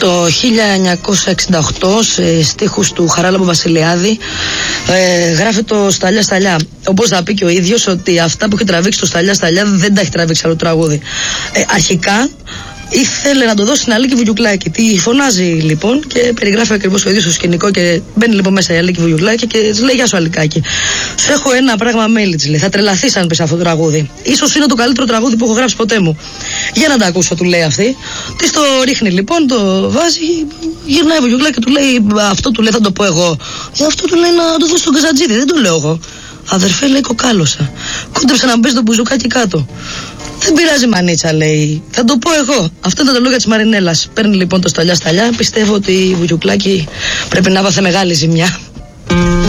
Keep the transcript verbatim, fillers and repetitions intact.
Το χίλια εννιακόσια εξήντα οκτώ, σε στίχους του Χαράλαμπο Βασιλιάδη, ε, γράφει το Σταλιά Σταλιά. Όπως θα πει και ο ίδιος, ότι αυτά που έχει τραβήξει το Σταλιά Σταλιά δεν τα έχει τραβήξει άλλο τραγούδι. Ε, αρχικά ήθελε να το δώσει στην Αλίκη Βουγιουκλάκη. Τη φωνάζει λοιπόν και περιγράφει ακριβώς ο ίδιος το σκηνικό. Και μπαίνει λοιπόν μέσα η Αλίκη Βουγιουκλάκη και της λέει: «Γεια σου, Αλικάκη. Σου έχω ένα πράγμα μέλη», της λέει. «Θα τρελαθείς αν πεις αυτό το τραγούδι. Ίσως είναι το καλύτερο τραγούδι που έχω γράψει ποτέ μου. Για να τα ακούσω», του λέει αυτή. Της το ρίχνει λοιπόν, το βάζει. Γυρνάει η Βουγιουκλάκη και του λέει: «Αυτό», του λέει, «θα το πω εγώ». «Για αυτό», του λέει, «να το δώσει στον Καζατζίδη, δεν το λέω εγώ». «Αδερφέ», λέει, «κοκάλωσα. Κόντεψε να μπει το μπουζουκάκι κάτω». «Δεν πειράζει, μανίτσα», λέει, «θα το πω εγώ». Αυτό ήταν τα λόγια της Μαρινέλας. Παίρνει λοιπόν το Σταλιά Σταλιά. Πιστεύω ότι η Βουγιουκλάκη πρέπει να βάθε μεγάλη ζημιά.